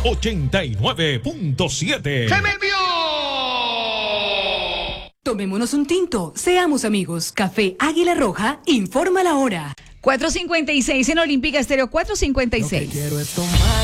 89.7. ¡Se me envió! Tomémonos un tinto, seamos amigos. Café Águila Roja informa la hora. 4:56 en Olímpica Estéreo, 4:56. Lo que quiero es tomar